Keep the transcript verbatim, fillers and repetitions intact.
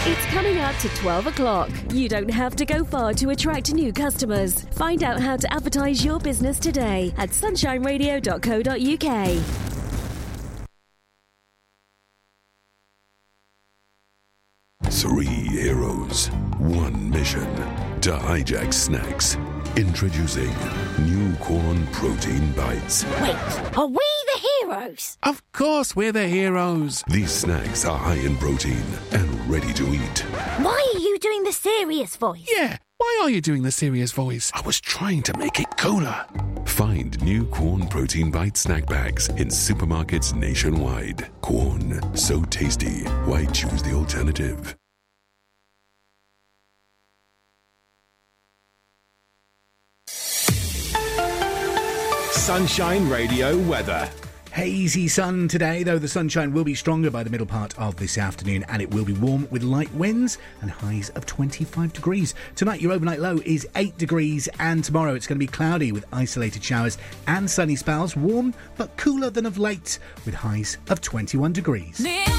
It's coming up to twelve o'clock. You don't have to go far to attract new customers. Find out how to advertise your business today at sunshine radio dot co dot uk. Three heroes, one mission: to hijack snacks. Introducing new Corn Protein Bites. Wait, are we the heroes? Of course we're the heroes. These snacks are high in protein and ready to eat. Why are you doing the serious voice? Yeah, why are you doing the serious voice? I was trying to make it cooler. Find new Corn Protein Bite snack bags in supermarkets nationwide. Corn, so tasty. Why choose the alternative? Sunshine Radio weather. Hazy sun today, though the sunshine will be stronger by the middle part of this afternoon, and it will be warm with light winds and highs of twenty-five degrees. Tonight your overnight low is eight degrees, and tomorrow it's going to be cloudy with isolated showers and sunny spells, warm but cooler than of late with highs of twenty-one degrees.